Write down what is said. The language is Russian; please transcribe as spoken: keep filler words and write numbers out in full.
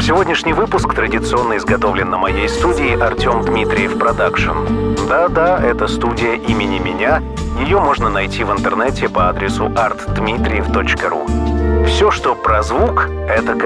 Сегодняшний выпуск традиционно изготовлен на моей студии Артем Дмитриев Продакшн. Да-да, это студия имени меня. Ее можно найти в интернете по адресу арт дмитриев точка ру. Все, что про звук, это